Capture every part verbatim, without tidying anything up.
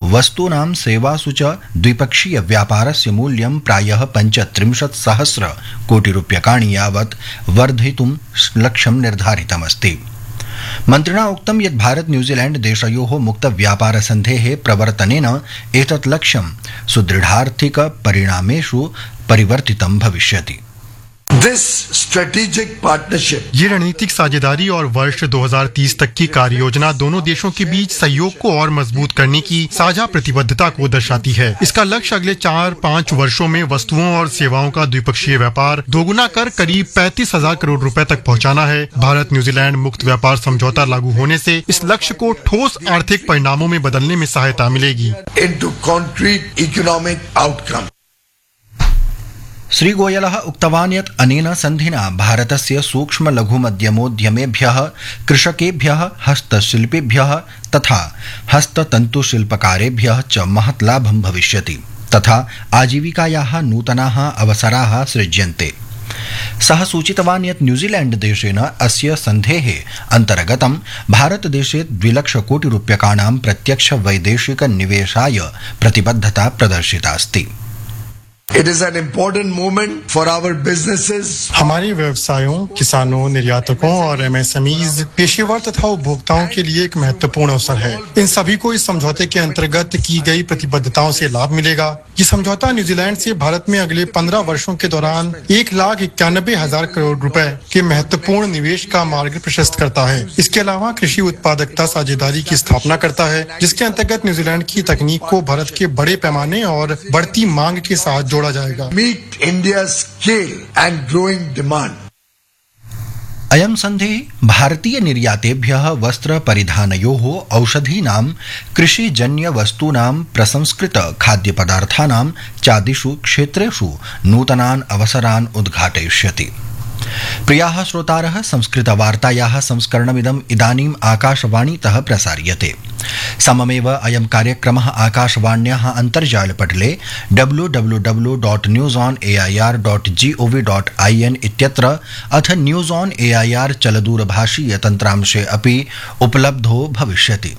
वस्तूनां सेवासु च द्विपक्षीय व्यापारस्य मूल्यं प्रायः पञ्चत्रिंशत् सहस्र कोटि रूप्यकाणि यावत् वर्धयितुं लक्ष्यं निर्धारितमस्ति। मन्त्रिणा उक्तं यत् भारत न्यूजीलैंड देशयोः मुक्त व्यापार सन्धेः प्रवर्तनेन एतत् लक्ष्यं सुदृढार्थिक परिणामेषु परिवर्तितं भविष्यति। This strategic partnership, ये रणनीतिक साझेदारी और वर्ष दो हज़ार तीस तक की कार्य योजना दोनों देशों के बीच सहयोग को और मजबूत करने की साझा प्रतिबद्धता को दर्शाती है। इसका लक्ष्य अगले चार पाँच वर्षों में वस्तुओं और सेवाओं का द्विपक्षीय व्यापार दोगुना कर करीब पैंतीस हजार करोड़ रुपए तक पहुंचाना है। भारत न्यूजीलैंड मुक्त व्यापार समझौता लागू होने से इस लक्ष्य को ठोस आर्थिक परिणामों में बदलने में सहायता मिलेगी। into concrete economic outcome. श्रीगोयलः उक्तवान् यत् अनेन सन्धिना भारतस्य सूक्ष्म लघु मध्यमोद्यमेभ्यः कृषकेभ्यः हस्तशिल्पिभ्यः तथा हस्ततन्तुशिल्पकारेभ्यः च महत् लाभं भविष्यति तथा आजीविकायाः नूतनाः अवसराः सृज्यन्ते। सः सूचितवान् यत् न्यूजीलैंड देशेन अस्य सन्धेः अन्तर्गतं भारतदेशे द्विलक्ष कोटि रूप्यकाणां प्रत्यक्ष वैदेशिक निवेशाय प्रतिबद्धता प्रदर्शिता अस्ति। It is an important moment for our businesses. हमारे व्यवसायों, किसानों, निर्यातकों और एमएसएमईज, पेशेवर तथा उपभोक्ताओं के लिए एक महत्वपूर्ण अवसर है। इन सभी को इस समझौते के अंतर्गत की गई प्रतिबद्धताओं से लाभ मिलेगा। ये समझौता न्यूजीलैंड से भारत में अगले पंद्रह वर्षों के दौरान एक लाख इक्यानबे हजार करोड़ रुपए के महत्वपूर्ण निवेश का मार्ग प्रशस्त करता है। इसके अलावा कृषि उत्पादकता साझेदारी की स्थापना करता है, जिसके अंतर्गत न्यूजीलैंड की तकनीक को भारत के बड़े पैमाने और बढ़ती मांग के साथ जोड़ा जाएगा। Meet India's scale and growing demand. अयं सन्धिः भारतीय निर्यातेभ्यः वस्त्र परिधानयोः औषधीनां कृषिजन्य वस्तूनां प्रसंस्कृत खाद्यपदार्थानां चादिषु क्षेत्रेषु नूतनान् अवसरान् उद्घाटयिष्यति। प्रियाः श्रोतारः, संस्कृतवार्तायाः संस्करणमिदम् इदानीम् आकाशवाणीतः प्रसार्यते। सममेव अयं कार्यक्रमः आकाशवाण्याः अन्तर्जालपटले W W W dot news on A I R dot G O V dot I N इत्यत्र अथ news on A I R चलदूरभाषीय तन्त्रांशे अपि उपलब्धो भविष्यति।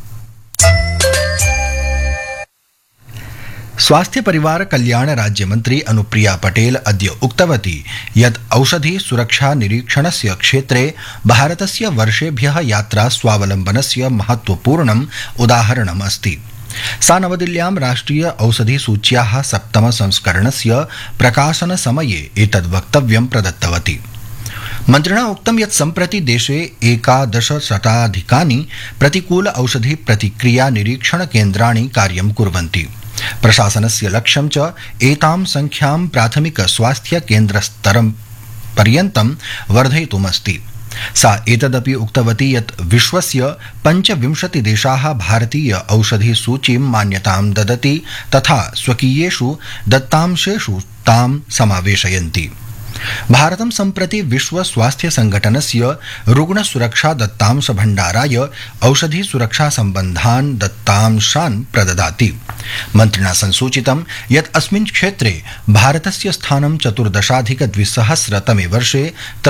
स्वास्थ्य परिवार कल्याण राज्य मंत्री अनुप्रिया पटेल अद्य उक्तवती यत् औषधि सुरक्षा निरीक्षणस्य क्षेत्रे भारतस्य वर्षेभ्यः यात्रा स्वावलम्बनस्य महत्वपूर्णम् उदाहरणम् अस्ति। सा नवदिल्ल्यां राष्ट्रिय औषधि सूच्याः सप्तम संस्करणस्य प्रकाशन समये एतद् वक्तव्यं प्रदत्तवती। मन्त्रिणा उक्तं यत् सम्प्रति देशे एकादश शताधिकानि प्रतिकूल औषधि प्रतिक्रिया निरीक्षण केन्द्राणि कार्यं कुर्वन्ति। प्रशासनस्य लक्ष्यं च एतां संख्यां प्राथमिक स्वास्थ्य केन्द्रस्तरं पर्यन्तं वर्धयितुमस्ति। सा एतदपि उक्तवती यत् विश्वस्य पञ्चविंशति देशाः भारतीय औषधि सूचीं मान्यतां ददति तथा स्वकीयेषु दत्तांशेषु तां समावेशयन्ति। भारतं सम्प्रति विश्व स्वास्थ्य संघटनस्य रुग्ण सुरक्षा दत्तांश भण्डाराय औषधि सुरक्षा सम्बन्धान् दत्तांशान् प्रददाति। मन्त्रिणा संसूचितं यत् अस्मिन् क्षेत्रे भारतस्य स्थानं चतुर्दशाधिक द्विसहस्रतमे वर्षे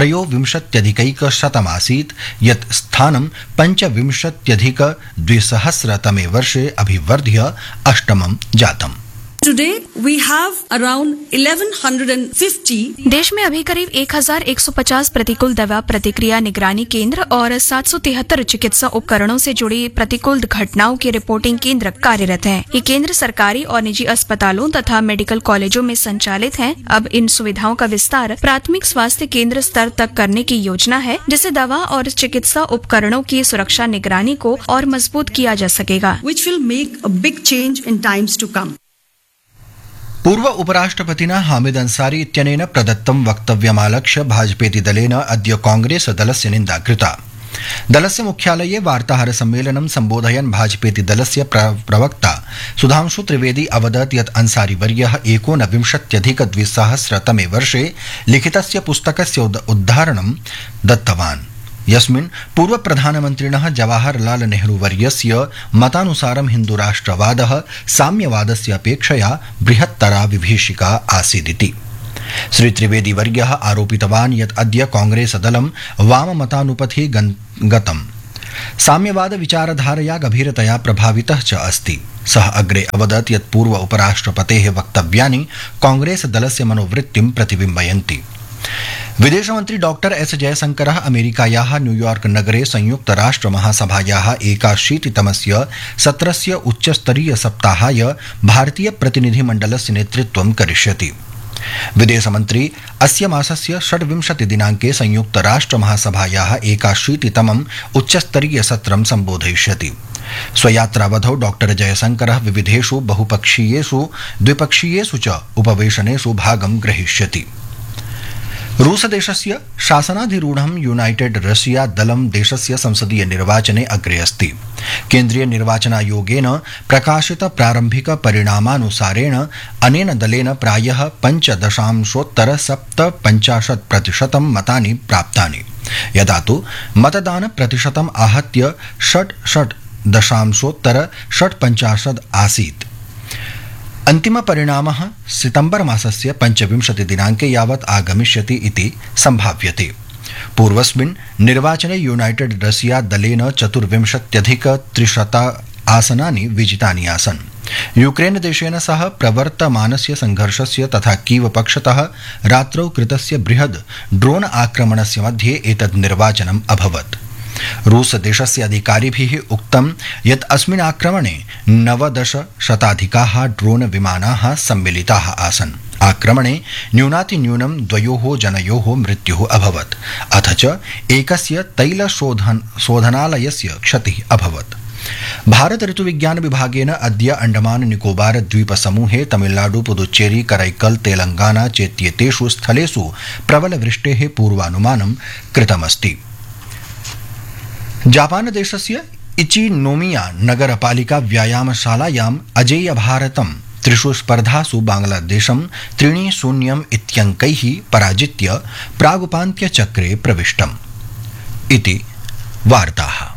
त्रयोविंशत्यधिकैकशतमासीत्, यत् स्थानं पञ्चविंशत्यधिक द्विसहस्रतमे वर्षे अभिवर्ध्य अष्टमं जातम्। Today we have around eleven fifty. देश में अभी करीब एक हजार एक सौ पचास प्रतिकूल दवा प्रतिक्रिया निगरानी केंद्र और सात सौ तिहत्तर चिकित्सा उपकरणों से जुड़ी प्रतिकूल घटनाओं के रिपोर्टिंग केंद्र कार्यरत हैं। ये केंद्र सरकारी और निजी अस्पतालों तथा मेडिकल कॉलेजों में संचालित हैं। अब इन सुविधाओं का विस्तार प्राथमिक स्वास्थ्य केंद्र स्तर तक करने की योजना है, जिससे दवा और चिकित्सा उपकरणों की सुरक्षा निगरानी को और मजबूत किया जा सकेगा। Which will make a big change in times to come. पूर्व उपराष्ट्रपतिना हामिद अंसारी इत्यनेन प्रदत्तं वक्तव्यमालक्ष्य भाजपेति दलेन अद्य कांग्रेस दलस्य निन्दा कृता। दलस्य मुख्यालये वार्ताहर सम्मेलनं सम्बोधयन् भाजपेति दलस्य प्रवक्ता सुधांशु त्रिवेदी अवदत् यत् अंसारी वर्यः एकोनविंशत्यधिक द्विसहस्रतमे वर्षे लिखितस्य पुस्तकस्य उदाहरणं दत्तवान्, यस्मिन् पूर्व प्रधानमन्त्रिणः जवाहरलाल नेहरू वर्यस्य मतानुसारं हिन्दुराष्ट्रवादः साम्यवादस्य अपेक्षया बृहत्तरा विभीषिका आसीदिति। श्री त्रिवेदी वर्यः आरोपितवान् यत् अद्य कांग्रेस दलं वाममतानुपथि गतम्। साम्यवाद विचारधारया गभीरतया प्रभावितः च अस्ति। सः अग्रे अवदत् यत् पूर्व उपराष्ट्रपतेः वक्तव्यानि कांग्रेस दलस्य मनोवृत्तिं प्रतिबिम्बयन्ति। विदेशमन्त्री डॉक्टर एस जयशंकरः अमेरिकायाः न्यूयॉर्क नगरे संयुक्तराष्ट्रमहासभायाः एकाशीतितमस्य सत्रस्य उच्चस्तरीय सप्ताहाय भारतीय प्रतिनिधिमण्डलस्य नेतृत्वं करिष्यति। विदेशमन्त्री अस्य मासस्य षड्विंशति दिनाङ्के संयुक्तराष्ट्रमहासभायाः एकाशीतितमम् उच्चस्तरीय सत्रं सम्बोधयिष्यति। स्वयात्रावधौ डॉक्टर जयशंकरः विविधेषु बहुपक्षीयेषु द्विपक्षीयेषु च उपवेशनेषु भागं ग्रहीष्यति। रूसदेशस्य शासनाधिरूढं यूनाइटेड रशिया दलं देशस्य संसदीय निर्वाचने अग्रे अस्ति। केन्द्रीय निर्वाचनायोगेन प्रकाशित प्रारम्भिक परिणामानुसारेण अनेन दलेन प्रायः पञ्चदशांशोत्तर सप्तपञ्चाशत् प्रतिशतं मतानि प्राप्तानि, यदा तु मतदान प्रतिशतम् आहत्य षट् षट् दशांशोत्तर षट्पञ्चाशत् आसीत्। अन्तिम परिणामः सितंबर मासस्य पञ्चविंशति दिनाङ्के यावत् आगमिष्यति इति सम्भाव्यते। पूर्वस्मिन् निर्वाचने यूनाइटेड रशिया दलेन चतुर्विंशत्यधिक त्रिशत आसनानि विजितानि आसन्। यूक्रेन देशेन सह प्रवर्तमानस्य संघर्षस्य तथा कीव पक्षतः रात्रौ कृतस्य बृहद् ड्रोन आक्रमणस्य मध्ये एतद् निर्वाचनम् अभवत्। रूस देशस्य अधिकारिभिः उक्तं यत् अस्मिन् आक्रमणे नवदश शताधिकाः ड्रोन विमानाः सम्मिलिताः आसन्। आक्रमणे न्यूनातिन्यूनं द्वयोः जनयोः मृत्युः अभवत्, अथ च एकस्य तैलशोधन शोधनालयस्य क्षतिः अभवत्। भारत ऋतुविज्ञान विभागेन अद्य अंडमान निकोबार द्वीप समूहे तमिलनाडु पुदुच्चेरी करैकल तेलंगाना चेत्येतेषु स्थलेषु प्रबल वृष्टेः पूर्वानुमानं कृतमस्ति। जापान देशस्य इचिनोमिया नगरपालिका व्यायामशालायाम् अजेय भारतं त्रिषु स्पर्धासु बांग्लादेशं त्रीणि शून्यम् इत्यङ्कैः पराजित्य प्रागुपान्त्यचक्रे प्रविष्टम् इति वार्ताः।